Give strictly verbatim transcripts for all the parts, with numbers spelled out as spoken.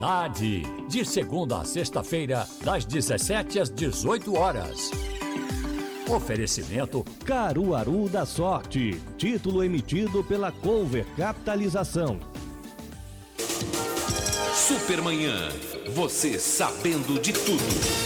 Tarde, de segunda a sexta-feira, das dezessete às dezoito horas. Oferecimento Caruaru da Sorte. Título emitido pela Cover Capitalização. Supermanhã. Você sabendo de tudo.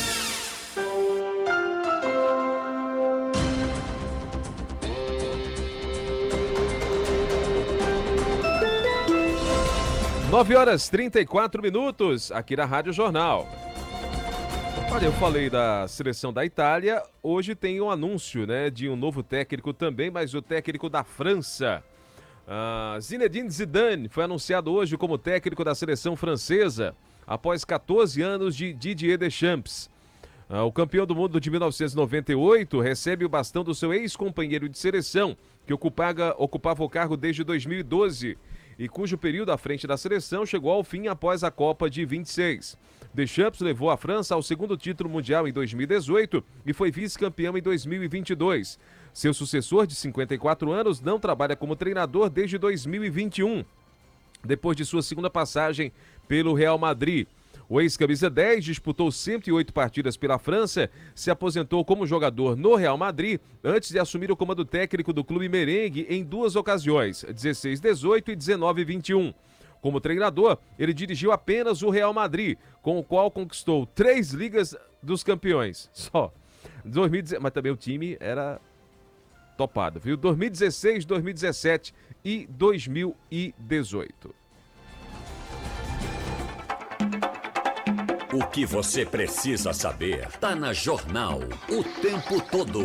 nove horas e trinta e quatro minutos, aqui na Rádio Jornal. Olha, eu falei da seleção da Itália, hoje tem um anúncio, né, de um novo técnico também, mas o técnico da França. Ah, Zinedine Zidane foi anunciado hoje como técnico da seleção francesa, após quatorze anos de Didier Deschamps. Ah, o campeão do mundo de mil novecentos e noventa e oito recebe o bastão do seu ex-companheiro de seleção, que ocupava, ocupava o cargo desde dois mil e doze. E cujo período à frente da seleção chegou ao fim após a Copa de vinte e seis. Deschamps levou a França ao segundo título mundial em dois mil e dezoito e foi vice-campeão em dois mil e vinte e dois. Seu sucessor, de cinquenta e quatro anos, não trabalha como treinador desde dois mil e vinte e um, depois de sua segunda passagem pelo Real Madrid. O ex-camisa dez disputou cento e oito partidas pela França, se aposentou como jogador no Real Madrid antes de assumir o comando técnico do clube merengue em duas ocasiões, dezesseis dezoito e dezenove vinte e um. Como treinador, ele dirigiu apenas o Real Madrid, com o qual conquistou três Ligas dos Campeões. Só. dois mil e dezesseis, mas também o time era topado, viu? dois mil e dezesseis, dois mil e dezessete e dois mil e dezoito. O que você precisa saber tá na Jornal o tempo todo.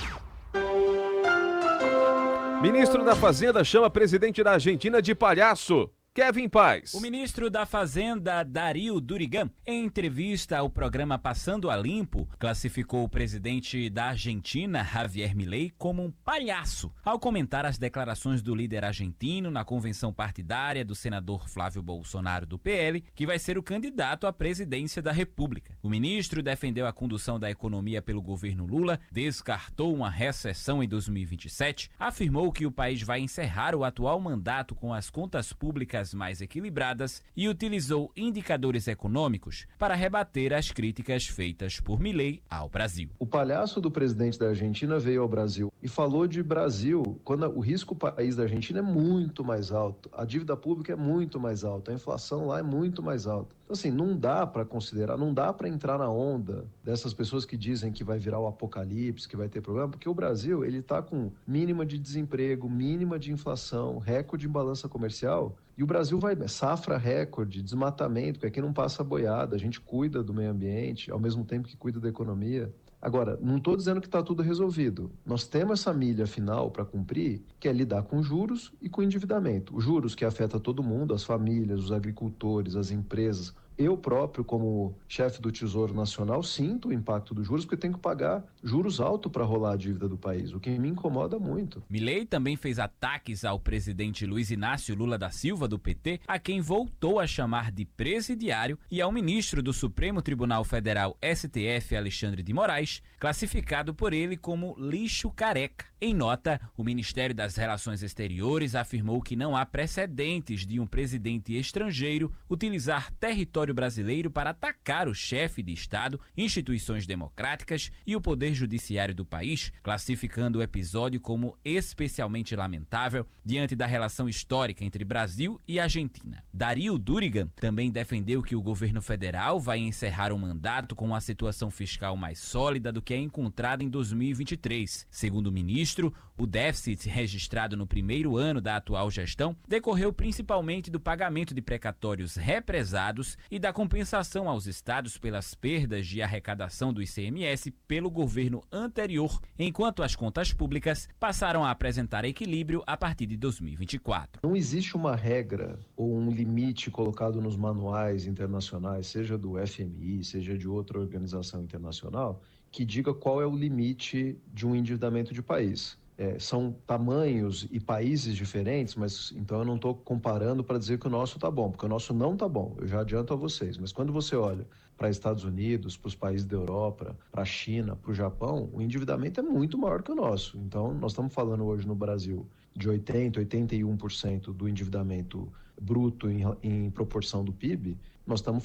Ministro da Fazenda chama presidente da Argentina de palhaço. Kevin Paz. O ministro da Fazenda, Darío Durigan, em entrevista ao programa Passando a Limpo, classificou o presidente da Argentina, Javier Milei, como um palhaço, ao comentar as declarações do líder argentino na convenção partidária do senador Flávio Bolsonaro do P L, que vai ser o candidato à presidência da República. O ministro defendeu a condução da economia pelo governo Lula, descartou uma recessão em dois mil e vinte e sete, afirmou que o país vai encerrar o atual mandato com as contas públicas mais equilibradas e utilizou indicadores econômicos para rebater as críticas feitas por Milei ao Brasil. O palhaço do presidente da Argentina veio ao Brasil e falou de Brasil quando o risco país da Argentina é muito mais alto, a dívida pública é muito mais alta, a inflação lá é muito mais alta. Então, assim, não dá para considerar, não dá para entrar na onda dessas pessoas que dizem que vai virar o apocalipse, que vai ter problema, porque o Brasil, ele está com mínima de desemprego, mínima de inflação, recorde em balança comercial. E o Brasil vai, safra recorde, desmatamento, porque aqui não passa boiada, a gente cuida do meio ambiente, ao mesmo tempo que cuida da economia. Agora, não estou dizendo que está tudo resolvido. Nós temos essa milha final para cumprir, que é lidar com juros e com endividamento. Os juros que afeta todo mundo, as famílias, os agricultores, as empresas. Eu próprio, como chefe do Tesouro Nacional, sinto o impacto dos juros, porque eu tenho que pagar juros altos para rolar a dívida do país, o que me incomoda muito. Milei também fez ataques ao presidente Luiz Inácio Lula da Silva, do P T, a quem voltou a chamar de presidiário, e ao ministro do Supremo Tribunal Federal, S T F, Alexandre de Moraes, classificado por ele como lixo careca. Em nota, o Ministério das Relações Exteriores afirmou que não há precedentes de um presidente estrangeiro utilizar território brasileiro para atacar o chefe de Estado, instituições democráticas e o poder judiciário do país, classificando o episódio como especialmente lamentável diante da relação histórica entre Brasil e Argentina. Darío Durigan também defendeu que o governo federal vai encerrar o mandato com uma situação fiscal mais sólida do que a encontrada em dois mil e vinte e três. Segundo o ministro, o déficit registrado no primeiro ano da atual gestão decorreu principalmente do pagamento de precatórios represados e da compensação aos estados pelas perdas de arrecadação do I C M S pelo governo anterior, enquanto as contas públicas passaram a apresentar equilíbrio a partir de dois mil e vinte e quatro. Não existe uma regra ou um limite colocado nos manuais internacionais, seja do F M I, seja de outra organização internacional, que diga qual é o limite de um endividamento de país. É, são tamanhos e países diferentes, mas então eu não estou comparando para dizer que o nosso está bom, porque o nosso não está bom, eu já adianto a vocês. Mas quando você olha para Estados Unidos, para os países da Europa, para a China, para o Japão, o endividamento é muito maior que o nosso. Então nós estamos falando hoje no Brasil de oitenta, oitenta e um por cento do endividamento bruto em, em proporção do P I B, nós estamos